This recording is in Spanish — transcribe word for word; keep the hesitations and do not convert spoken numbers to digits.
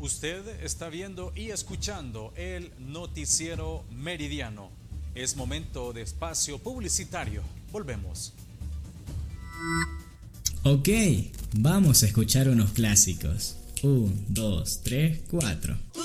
Usted está viendo y escuchando el noticiero Meridiano. Es momento de espacio publicitario. Volvemos. Ok, vamos a escuchar unos clásicos. Un, dos, tres, cuatro.